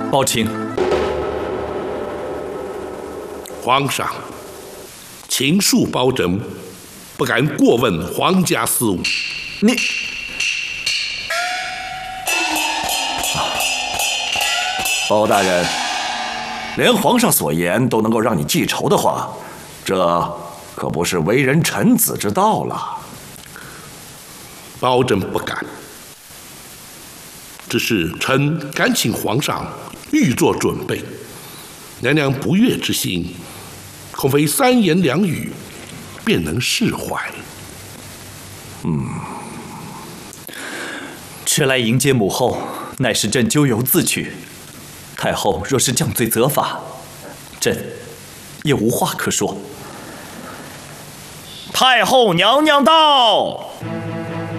报请。 皇上，请恕包拯不敢过问皇家事务。 你， 包大人，连皇上所言都能够让你记仇的话，这可不是为人臣子之道了。 包拯不敢，只是臣敢请皇上预做准备。娘娘不悦之心，恐非三言两语便能释怀。 迟来迎接母后，乃是朕咎由自取。太后若是降罪责罚，朕也无话可说。 太后娘娘到。